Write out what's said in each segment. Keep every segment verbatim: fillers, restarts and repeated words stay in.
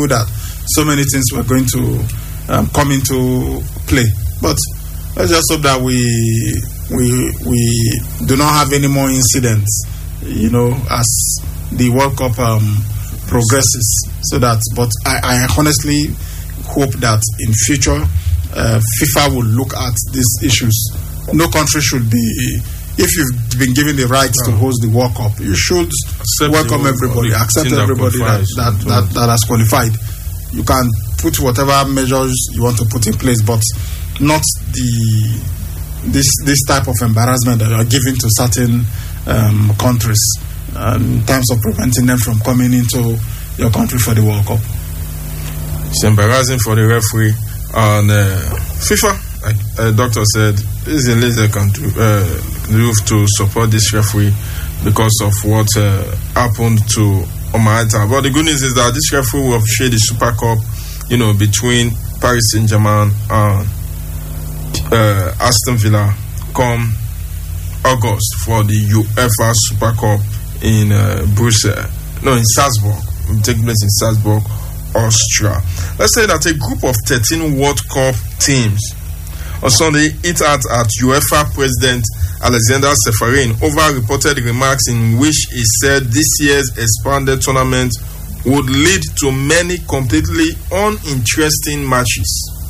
knew that so many things were going to um, come into play. But let's just hope that we we we do not have any more incidents, you know, as the World Cup um, progresses. So that, but I, I honestly hope that in future uh, FIFA will look at these issues. No country should be. If you've been given the right no. to host the World Cup, you should accept welcome everybody, accept everybody that that, that, that has qualified. You can put whatever measures you want to put in place, but not the this this type of embarrassment that are given to certain um, countries um, in terms of preventing them from coming into your country for the World Cup. It's embarrassing for the referee, and uh, FIFA, like a doctor said, is a laser country. Uh, to support this referee because of what uh, happened to Omar Atta. But the good news is that this referee will share the Super Cup, you know, between Paris Saint-Germain and uh, Aston Villa come August for the UEFA Super Cup in uh, Brussels. No, in Salzburg. It will take place in Salzburg, Austria. Let's say that a group of thirteen World Cup teams on Sunday hit out at UEFA President Alexander Ceferin over reported remarks in which he said this year's expanded tournament would lead to many completely uninteresting matches.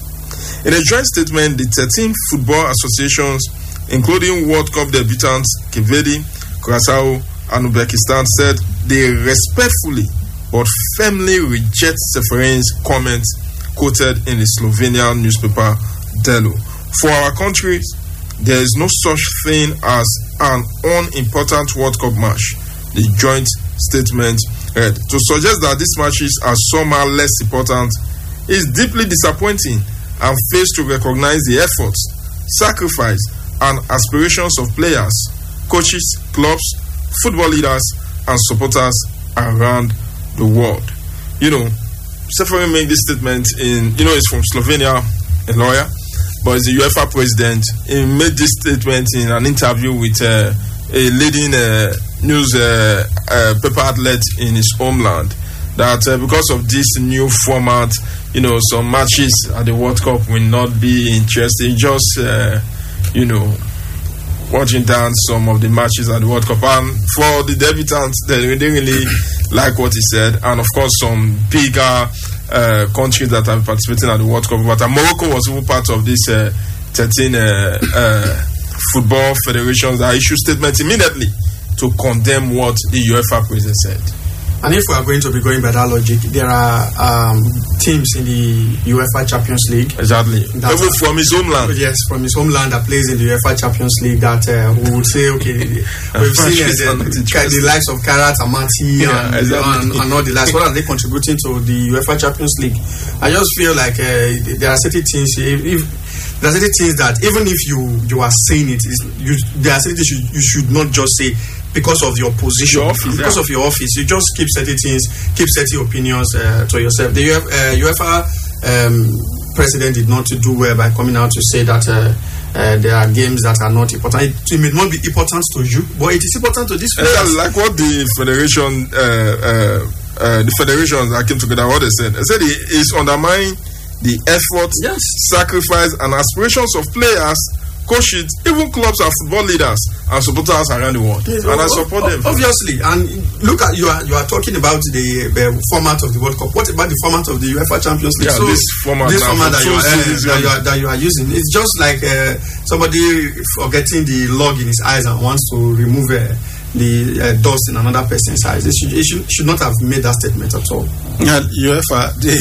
In a joint statement, the thirteen football associations, including World Cup debutants Cape Verde, Curaçao, and Uzbekistan, said they respectfully but firmly reject Ceferin's comments quoted in the Slovenian newspaper Delo. For our countries, there is no such thing as an unimportant World Cup match, the joint statement read. To suggest that these matches are somehow less important is deeply disappointing and fails to recognize the efforts, sacrifice, and aspirations of players, coaches, clubs, football leaders, and supporters around the world. You know, Ceferin made this statement in, you know, it's from Slovenia, a lawyer, but he's the UEFA president. He made this statement in an interview with uh, a leading uh, news uh, uh, paper outlet in his homeland, that uh, because of this new format, you know, some matches at the World Cup will not be interesting. Just, uh, you know, watching down some of the matches at the World Cup. And for the debutants, they didn't really like what he said. And of course, some bigger Uh, countries that are participating at the World Cup. But uh, Morocco was even part of this uh, thirteen uh, uh, football federations that issued statements immediately to condemn what the UEFA president said. And if we are going to be going by that logic, there are um, teams in the UEFA Champions League. Exactly. Even from his homeland. Yes, from his homeland that plays in the UEFA Champions League that uh, who would say, okay, we've seen uh, the, the likes of Karat, Amati, yeah, and, exactly. and, and all the likes. What are they contributing to the UEFA Champions League? I just feel like uh, there are certain things, if, if there are certain things that even if you, you are saying it, you, there are certain things you, you should not just say because of your position, your office, because yeah. of your office. You just keep certain things, keep certain opinions uh, to yourself. The uh, UEFA um, president did not do well by coming out to say that uh, uh, there are games that are not important. It, it may not be important to you, but it is important to this players. Yeah, like what the federation, uh, uh, uh, the federations that came together, what they said, they said it is undermining the effort, yes. sacrifice, and aspirations of players, coaches, even clubs and football leaders and supporters around the world. Yes, and I support them. Obviously. And look at, you are you are talking about the, the format of the World Cup. What about the format of the UEFA Champions League? Yeah, so this format, this now, format that, you are, uh, that, you are, that you are using. It's just like uh, somebody forgetting the log in his eyes and wants to remove uh, the uh, dust in another person's eyes. They should, they should, should not have made that statement at all. Yeah, UEFA, they,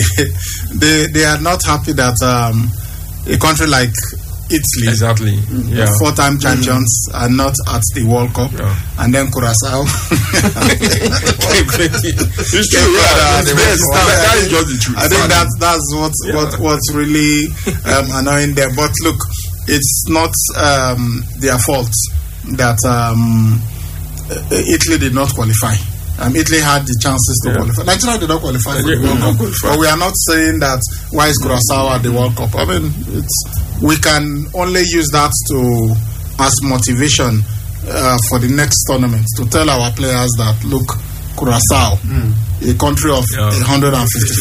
they, they are not happy that um, a country like Italy, exactly, yeah. four-time champions, mm. are not at the World Cup, yeah. and then Curaçao. It's true, yeah. That, that, that is just the truth. I think that that's what yeah. what what's really um, annoying there. But look, it's not um, their fault that um, Italy did not qualify. Um, Italy had the chances to yeah. qualify. Nigeria did not qualify for the World Cup, but we are not saying that why is Curaçao at the World Cup. I mean, it's. We can only use that to as motivation uh, for the next tournament to tell our players that look, Curaçao, mm. a country of yeah. one hundred fifty